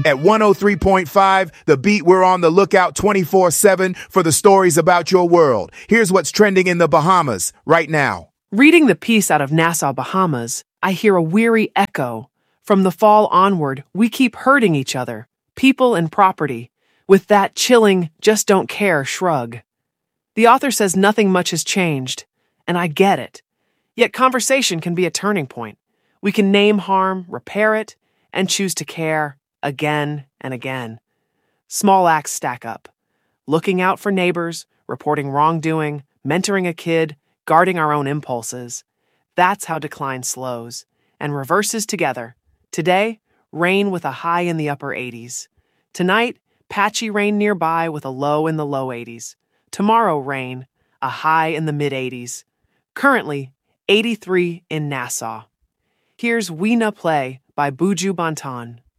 At 103.5, The Beat, we're on the lookout 24/7 for the stories about your world. Here's what's trending in the Bahamas right now. Reading the piece out of Nassau, Bahamas, I hear a weary echo. From the fall onward, we keep hurting each other, people and property, with that chilling, just don't care shrug. The author says nothing much has changed, and I get it. Yet conversation can be a turning point. We can name harm, repair it, and choose to care again and again. Small acts stack up. Looking out for neighbors, reporting wrongdoing, mentoring a kid, guarding our own impulses. That's how decline slows and reverses together. Today, rain with a high in the upper 80s. Tonight, patchy rain nearby with a low in the low 80s. Tomorrow, rain, a high in the mid 80s. Currently, 83 in Nassau. Here's We Na Play by Buju Banton.